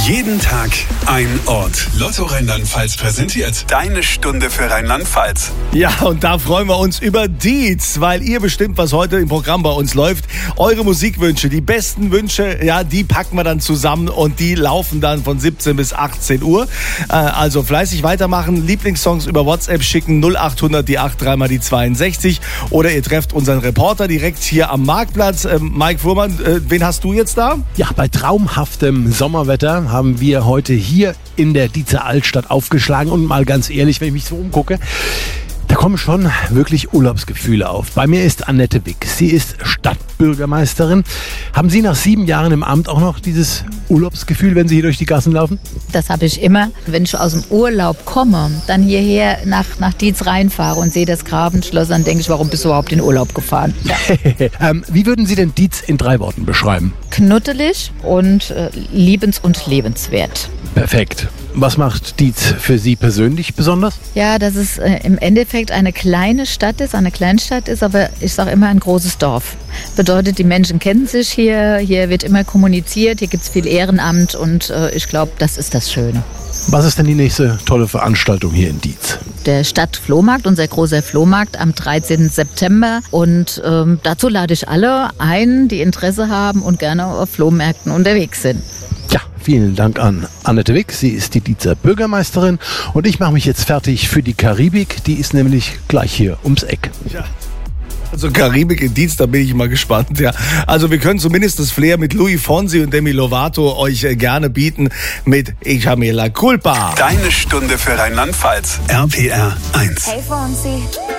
Jeden Tag ein Ort. Lotto Rheinland-Pfalz präsentiert deine Stunde für Rheinland-Pfalz. Ja, und da freuen wir uns über Dietz, weil ihr bestimmt, was heute im Programm bei uns läuft. Eure Musikwünsche, die besten Wünsche, ja, die packen wir dann zusammen und die laufen dann von 17 bis 18 Uhr. Also fleißig weitermachen, Lieblingssongs über WhatsApp schicken, 0800 die 83 mal die 62 oder ihr trefft unseren Reporter direkt hier am Marktplatz. Mike Fuhrmann, wen hast du jetzt da? Ja, bei traumhaftem Sommerwetter haben wir heute hier in der Dietzer Altstadt aufgeschlagen und mal ganz ehrlich, wenn ich mich so umgucke, da kommen schon wirklich Urlaubsgefühle auf. Bei mir ist Annette Wick. Sie ist Stadtbürgermeisterin. Haben Sie nach 7 Jahren im Amt auch noch dieses Urlaubsgefühl, wenn Sie hier durch die Gassen laufen? Das habe ich immer. Wenn ich aus dem Urlaub komme, dann hierher nach Dietz reinfahre und sehe das Gravenschloss, dann denke ich, warum bist du überhaupt in Urlaub gefahren? Ja. Wie würden Sie denn Dietz in 3 Worten beschreiben? Knuddelig und liebens- und lebenswert. Perfekt. Was macht Dietz für Sie persönlich besonders? Ja, dass es im Endeffekt eine kleine Stadt ist, eine Kleinstadt ist, aber ich sage immer ein großes Dorf. Bedeutet, die Menschen kennen sich hier wird immer kommuniziert, hier gibt es viel Ehrenamt und ich glaube, das ist das Schöne. Was ist denn die nächste tolle Veranstaltung hier in Dietz? Der Stadtflohmarkt, unser großer Flohmarkt am 13. September und dazu lade ich alle ein, die Interesse haben und gerne auf Flohmärkten unterwegs sind. Ja, vielen Dank an Annette Wick. Sie ist die Dietzer Bürgermeisterin und ich mache mich jetzt fertig für die Karibik. Die ist nämlich gleich hier ums Eck. Ja. Also Karibik in Dietz, da bin ich mal gespannt. Ja. Also wir können zumindest das Flair mit Louis Fonsi und Demi Lovato euch gerne bieten mit Ich habe mir la culpa. Deine Stunde für Rheinland-Pfalz. RPR 1. Hey Fonsi.